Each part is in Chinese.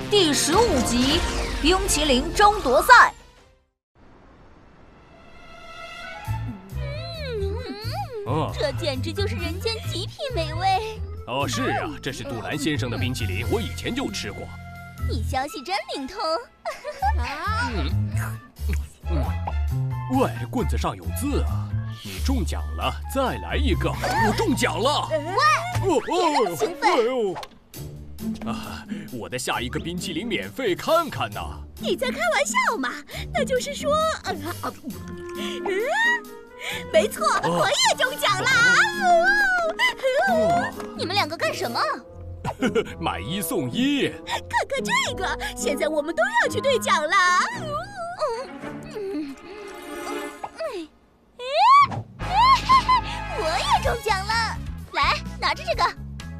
第15集冰淇淋争夺赛。 这简直就是人间极品美味！ 哦，是啊，这是杜兰先生的冰淇淋，我以前就吃过。 你消息真灵通。 喂，棍子上有字啊！你中奖了，再来一个！我中奖了！ 喂，别那么兴奋！ 我的下一个冰淇淋免费看看呢！ 你在开玩笑吗？那就是说，没错，我也中奖了！你们两个干什么？ 买1送1。 看看这个，现在我们都要去兑奖了。我也中奖了！来，拿着这个。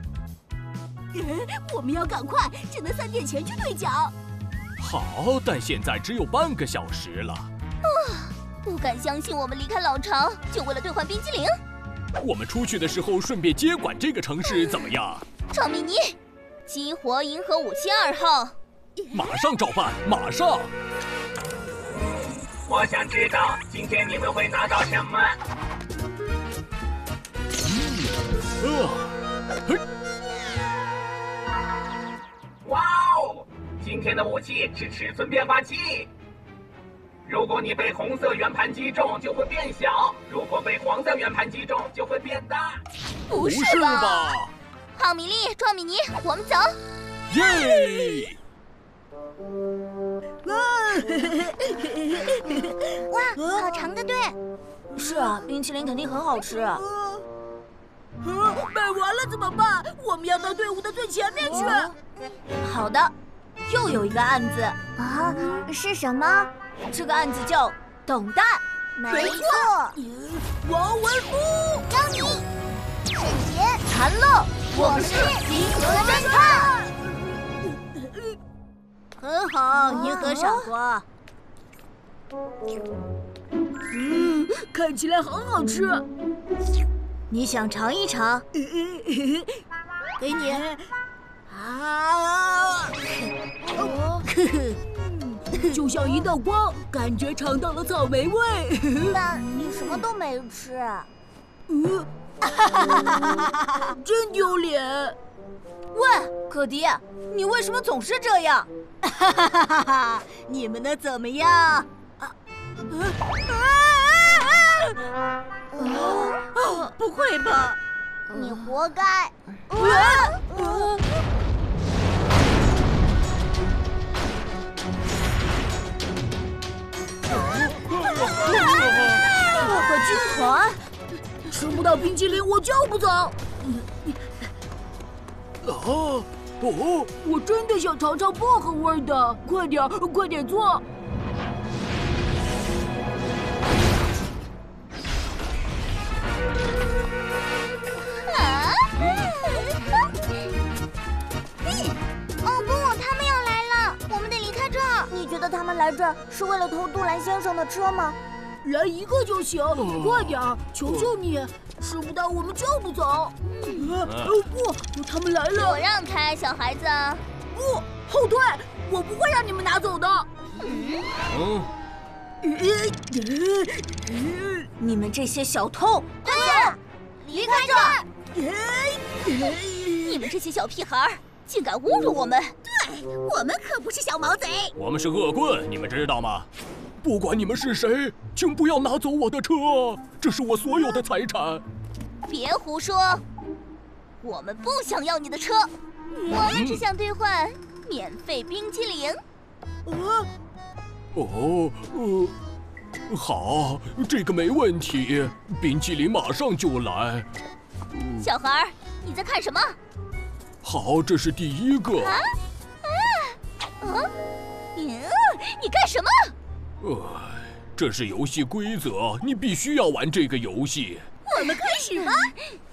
我们要赶快，只能3点前去兑奖。 好，但现在只有半个小时了。 不敢相信，我们离开老巢就为了兑换冰淇淋。 我们出去的时候顺便接管这个城市，怎么样？ 赵米妮，激活银河武器2号。 马上照办，马上。 我想知道今天你们会拿到什么。哇哦！今天的武器是尺寸变化器。如果你被红色圆盘击中，就会变小；如果被黄色圆盘击中，就会变大。 不是吧？好，米莉、壮米妮，我们走。 耶！ 哇，好长的队！ 是啊，冰淇淋肯定很好吃。 卖完了怎么办？我们要到队伍的最前面去。 好的，又有一个案子啊，是什么？ 这个案子叫等待。 没错， 王文夫、 张宁、沈杰、 谭乐， 我们是银河侦探。 很好，银河傻瓜。 看起来很好吃。 你想尝一尝？给你。 就像一道光，感觉尝到了草莓味。 但你什么都没吃。 真丢脸！ 喂，可迪，你为什么总是这样？你们的怎么样？不会吧？ 你活该！ 这个军团吃不到冰淇淋，我就不走。我真的想尝尝薄荷味的，快点做！ 哦不，他们要来了，我们得离开这儿。你觉得他们来这儿是为了偷杜兰先生的车吗？ 来一个就行，快点，求求你！吃不到我们就不走。不，他们来给了！ 我让开，小孩子！ 不，后退！我不会让你们拿走的。 你们这些小偷！ 队长，离开这儿！你们这些小屁孩，竟敢侮辱我们！对，我们可不是小毛贼。 我们是恶棍，你们知道吗？不管你们是谁，请不要拿走我的车，这是我所有的财产。 别胡说，我们不想要你的车，我们只想兑换免费冰淇淋。 好，这个没问题，冰淇淋马上就来。 小孩，你在看什么？ 好，这是第一个。 你干什么？ 这是游戏规则，你必须要玩这个游戏。 我们开始吧。